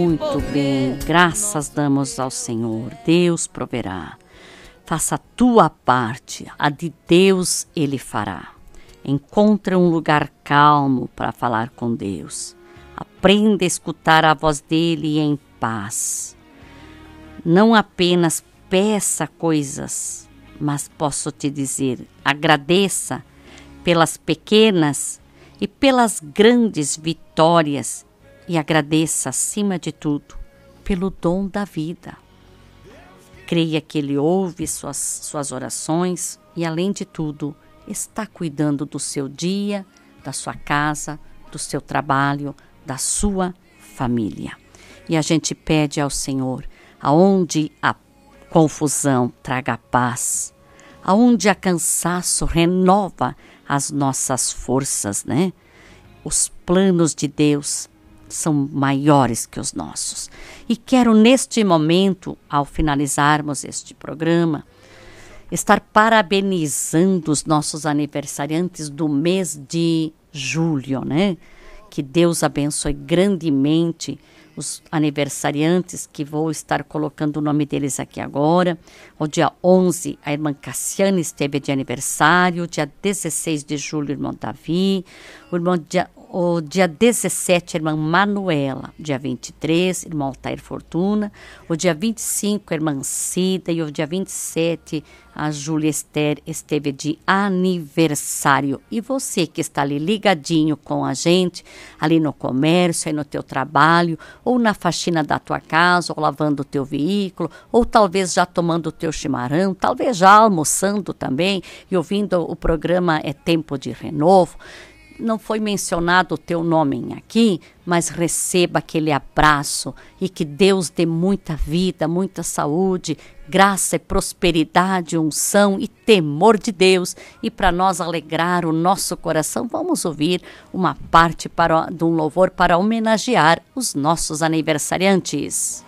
Muito bem, graças damos ao Senhor, Deus proverá. Faça a tua parte, a de Deus Ele fará. Encontra um lugar calmo para falar com Deus. Aprenda a escutar a voz dEle em paz. Não apenas peça coisas, mas posso te dizer, agradeça pelas pequenas e pelas grandes vitórias e agradeça acima de tudo pelo dom da vida. Creia que Ele ouve suas orações e, além de tudo, está cuidando do seu dia, da sua casa, do seu trabalho, da sua família. E a gente pede ao Senhor, aonde a confusão traga paz, aonde há cansaço renova as nossas forças, né? Os planos de Deus são maiores que os nossos. E quero neste momento, ao finalizarmos este programa, estar parabenizando os nossos aniversariantes do mês de julho, né? Que Deus abençoe grandemente os aniversariantes, que vou estar colocando o nome deles aqui agora. O dia 11, a irmã Cassiane esteve de aniversário. Dia 16 de julho, o irmão Davi. O dia 17, a irmã Manuela. Dia 23, irmão Altair Fortuna. O dia 25, a irmã Cida. E o dia 27, a Júlia Esther esteve de aniversário. E você que está ali ligadinho com a gente, ali no comércio, aí no teu trabalho, ou na faxina da tua casa, ou lavando o teu veículo, ou talvez já tomando o teu chimarrão, talvez já almoçando também e ouvindo o programa É Tempo de Renovo. Não foi mencionado o teu nome aqui, mas receba aquele abraço e que Deus dê muita vida, muita saúde, graça e prosperidade, unção e temor de Deus. E para nós alegrar o nosso coração, vamos ouvir uma parte de um louvor para homenagear os nossos aniversariantes.